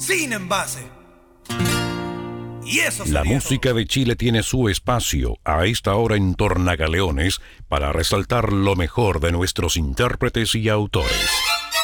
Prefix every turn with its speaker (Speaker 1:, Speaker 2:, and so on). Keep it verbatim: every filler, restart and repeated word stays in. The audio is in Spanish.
Speaker 1: sin envase. Y eso
Speaker 2: La música todo. de Chile tiene su espacio a esta hora en Tornagaleones para resaltar lo mejor de nuestros intérpretes y autores.